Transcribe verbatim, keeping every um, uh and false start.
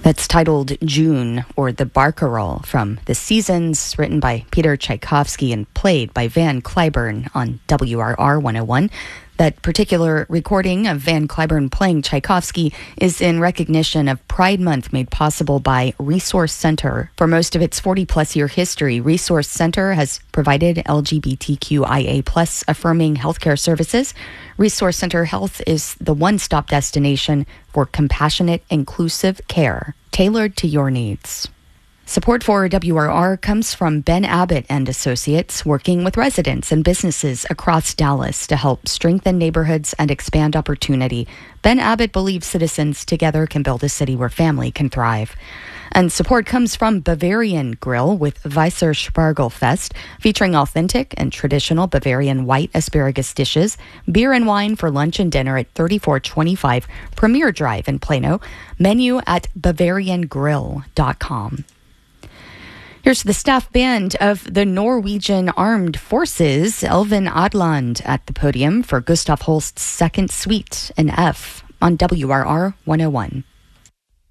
That's titled June, or The Barcarolle, from The Seasons, written by Peter Tchaikovsky and played by Van Cliburn on W R R one oh one. That particular recording of Van Cliburn playing Tchaikovsky is in recognition of Pride Month, made possible by Resource Center. For most of its forty-plus year history, Resource Center has provided L G B T Q I A plus affirming healthcare services. Resource Center Health is the one-stop destination for compassionate, inclusive care tailored to your needs. Support for W R R comes from Ben Abbott and Associates, working with residents and businesses across Dallas to help strengthen neighborhoods and expand opportunity. Ben Abbott believes citizens together can build a city where family can thrive. And support comes from Bavarian Grill with Weisser Spargelfest, featuring authentic and traditional Bavarian white asparagus dishes, beer and wine for lunch and dinner at thirty-four twenty-five Premier Drive in Plano. Menu at bavarian grill dot com. Here's the staff band of the Norwegian Armed Forces, Elvin Adland, at the podium for Gustav Holst's second suite in F on W R R one oh one.